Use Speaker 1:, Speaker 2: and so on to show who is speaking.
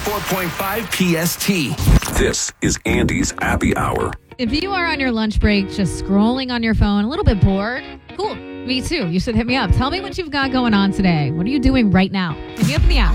Speaker 1: 94.5 PST.
Speaker 2: This is Andy's Happy Hour.
Speaker 3: If you are on your lunch break, just scrolling on your phone, a little bit bored, cool. Me too. You should hit me up. Tell me what you've got going on today. What are you doing right now? Hit me up in the app.